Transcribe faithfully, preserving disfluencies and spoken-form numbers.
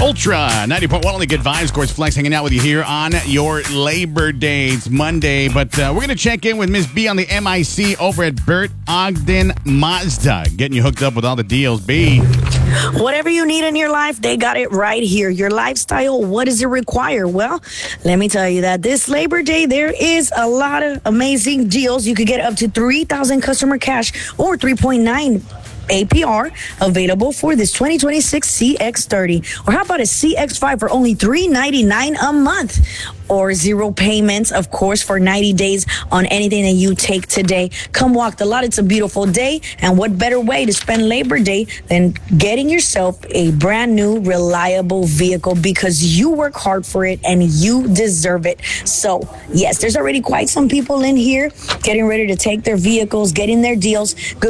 Ultra ninety point one, only good vibes. Of course, Flex hanging out with you here on your Labor Day. It's Monday, but uh, we're going to check in with Miss B on the M I C over at Bert Ogden Mazda, getting you hooked up with all the deals. B. Whatever you need in your life, they got it right here. Your lifestyle, what does it require? Well, let me tell you that this Labor Day, there is a lot of amazing deals. You could get up to three thousand customer cash or three point nine A P R available for this twenty twenty-six C X thirty. Or how about a C X five for only three ninety-nine a month? Or zero payments, of course, for ninety days on anything that you take today. Come walk the lot. It's a beautiful day. And what better way to spend Labor Day than getting yourself a brand new, reliable vehicle, because you work hard for it and you deserve it. So, yes, there's already quite some people in here getting ready to take their vehicles, getting their deals. Good